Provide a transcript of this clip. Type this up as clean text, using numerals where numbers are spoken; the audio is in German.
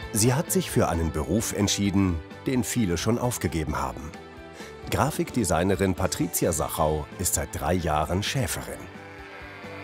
Sie hat sich für einen Beruf entschieden, den viele schon aufgegeben haben. Grafikdesignerin Patricia Sachau ist seit 3 Jahren Schäferin.